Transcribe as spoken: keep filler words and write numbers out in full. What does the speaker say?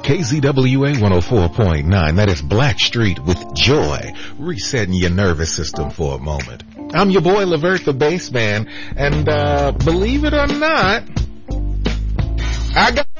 K Z W A one oh four point nine. That is Blackstreet with Joy, resetting your nervous system for a moment. I'm your boy, Levert the Bass Man, and uh, believe it or not, I got